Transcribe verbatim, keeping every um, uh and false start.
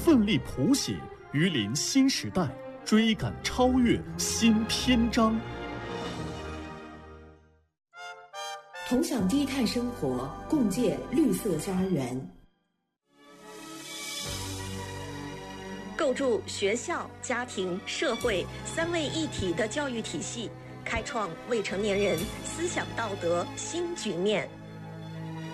奋力谱写榆林新时代，追赶超越新篇章。 同享低碳生活，共建绿色家园。 构筑学校、家庭、社会三位一体的教育体系，开创未成年人思想道德新局面。